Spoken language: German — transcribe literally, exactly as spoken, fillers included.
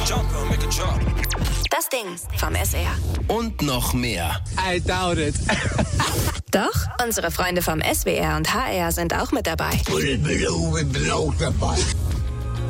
Das Ding vom S R. Und noch mehr. I doubt it. Doch, unsere Freunde vom S W R und H R sind auch mit dabei. Und ich bin auch dabei.